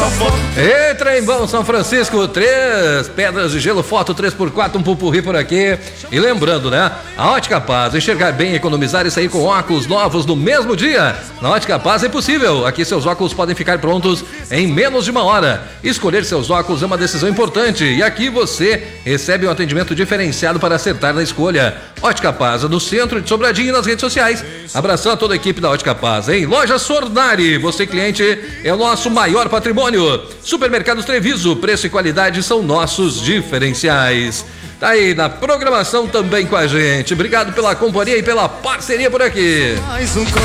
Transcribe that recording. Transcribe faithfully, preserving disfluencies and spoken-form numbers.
E Trembão São Francisco, três pedras de gelo, foto três por quatro, um pupurri por aqui. E lembrando, né? A Ótica Paz, enxergar bem, economizar e sair com óculos novos no mesmo dia. Na Ótica Paz é possível. Aqui seus óculos podem ficar prontos em menos de uma hora. Escolher seus óculos é uma decisão importante. E aqui você recebe um atendimento diferenciado para acertar na escolha. Ótica Paz, no centro de Sobradinho e nas redes sociais. Abração a toda a equipe da Ótica Paz, hein? Loja Sornari, você cliente é o nosso maior patrimônio. Supermercados Treviso, preço e qualidade são nossos diferenciais. Tá aí na programação também com a gente. Obrigado pela companhia e pela parceria por aqui. Mais um